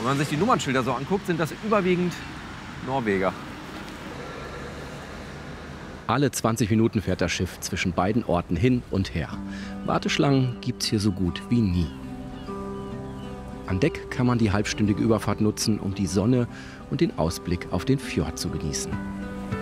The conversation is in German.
Wenn man sich die Nummernschilder so anguckt, sind das überwiegend Norweger. Alle 20 Minuten fährt das Schiff zwischen beiden Orten hin und her. Warteschlangen gibt's hier so gut wie nie. An Deck kann man die halbstündige Überfahrt nutzen, um die Sonne und den Ausblick auf den Fjord zu genießen.